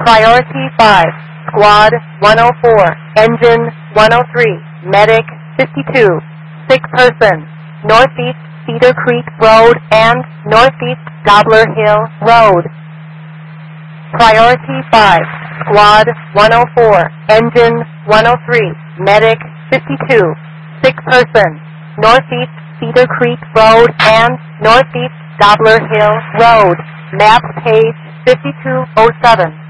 Priority 5, Squad 104, Engine 103, Medic 52, sick person, Northeast Cedar Creek Road and Northeast Gobbler Hill Road. Priority 5, Squad 104, Engine 103, Medic 52, sick person, Northeast Cedar Creek Road and Northeast Gobbler Hill Road. Map page 5207.